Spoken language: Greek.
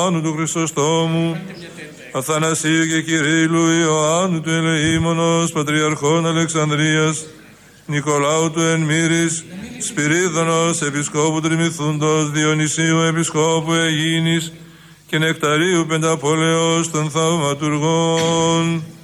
Ιωάννου του Χρυσοστόμου, Αθανασίου και Κυρίλλου Ιωάννου του Ελεήμονος, Πατριαρχών Αλεξανδρίας, Νικολάου του Ενμύρης, Σπυρίδωνος Επισκόπου Τριμηθούντος, Διονυσίου Επισκόπου Αιγίνης και Νεκταρίου Πενταπόλεως των Θαυματουργών.